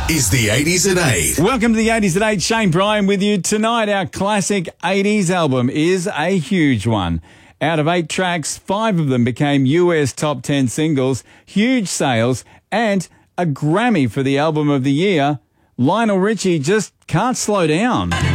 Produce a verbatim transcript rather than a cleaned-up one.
is the eighties at eight. Welcome to the eighties at eight. Shane Bryan with you tonight. Our classic eighties album is a huge one. Out of eight tracks, five of them became U S top ten singles, huge sales, and a Grammy for the album of the year. Lionel Richie just can't slow down.